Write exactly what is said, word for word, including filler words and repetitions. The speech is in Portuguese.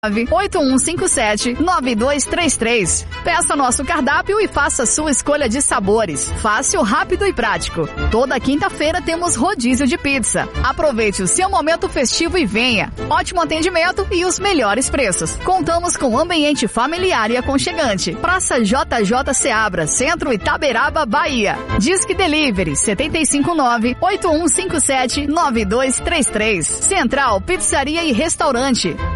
oito um cinco sete, nove dois três três. Peça nosso cardápio e faça sua escolha de sabores. Fácil, rápido e prático. Toda quinta-feira temos rodízio de pizza. Aproveite o seu momento festivo e venha. Ótimo atendimento e os melhores preços. Contamos com ambiente familiar e aconchegante. Praça J J Seabra, Centro Itaberaba, Bahia. Disque Delivery sete cinco nove, oito um cinco sete, nove dois três três. Central Pizzaria e Restaurante.